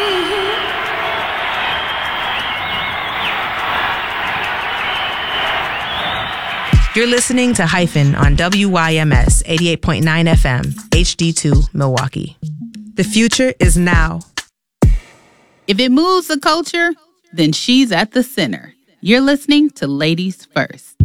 You're listening to Hyphen on WYMS 88.9 FM, HD2, Milwaukee. The future is now. If it moves the culture, then she's at the center. You're listening to Ladies First.